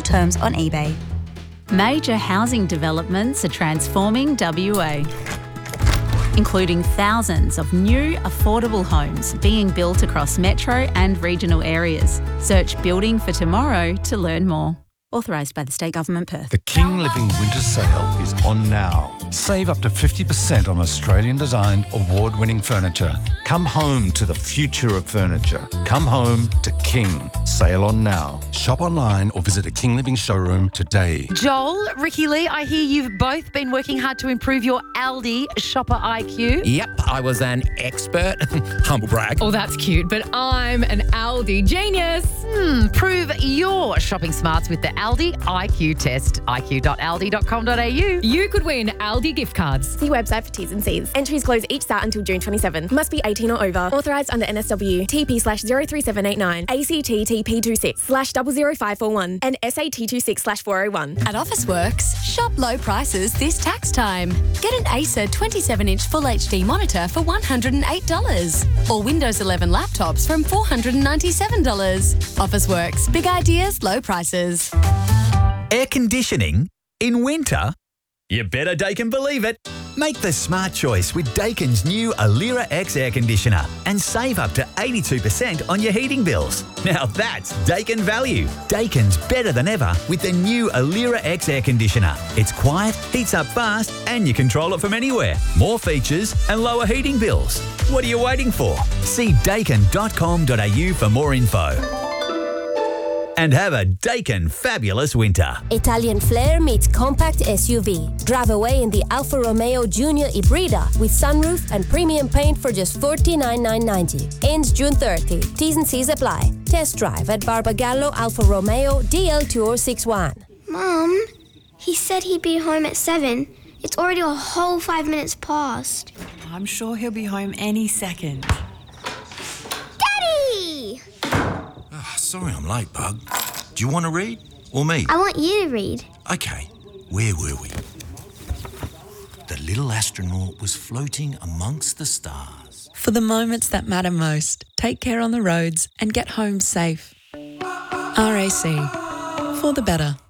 terms on eBay. Major housing developments are transforming WA, including thousands of new affordable homes being built across metro and regional areas. Search Building for Tomorrow to learn more. Authorised by the State Government, Perth. The King Living Winter Sale is on now. Save up to 50% on Australian-designed, award-winning furniture. Come home to the future of furniture. Come home to King. Sale on now. Shop online or visit a King Living showroom today. Joel, Ricky Lee, I hear you've both been working hard to improve your Aldi shopper IQ. Yep, I was an expert. Humble brag. Oh, that's cute, but I'm an Aldi genius. Prove your shopping smarts with the Aldi IQ test. iq.aldi.com.au. You could win Aldi gift cards. See website for T's and C's. Entries close each start until June 27. Must be 18 or over. Authorised under NSW. TP/03789. ACT TP26/00541. And SAT26/401. At Officeworks, shop low prices this tax time. Get an Acer 27-inch Full HD monitor for $108. Or Windows 11 laptops from $497. Officeworks, big ideas, low prices. Air conditioning in winter? You better Daikin believe it. Make the smart choice with Daikin's new Alira X air conditioner and save up to 82% on your heating bills. Now that's Daikin value. Daikin's better than ever with the new Alira X air conditioner. It's quiet, heats up fast, and you control it from anywhere. More features and lower heating bills. What are you waiting for? See daikin.com.au for more info. And have a Daikin fabulous winter. Italian flair meets compact SUV. Drive away in the Alfa Romeo Junior Ibrida with sunroof and premium paint for just $49,990. Ends June 30. T's and C's apply. Test drive at Barbagallo Alfa Romeo DL2061. Mum, he said he'd be home at 7. It's already a whole 5 minutes past. I'm sure he'll be home any second. Daddy! Sorry I'm late, Bug. Do you want to read? Or me? I want you to read. Okay, where were we? The little astronaut was floating amongst the stars. For the moments that matter most, take care on the roads and get home safe. RAC. For the better.